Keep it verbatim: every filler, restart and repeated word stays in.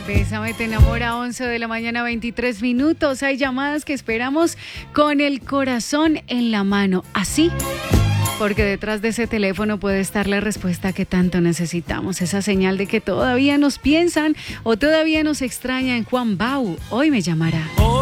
Bésame, te enamora, once de la mañana, veintitrés minutos. Hay llamadas que esperamos con el corazón en la mano. Así, porque detrás de ese teléfono puede estar la respuesta que tanto necesitamos. Esa señal de que todavía nos piensan o todavía nos extrañan. Juan Bau hoy me llamará.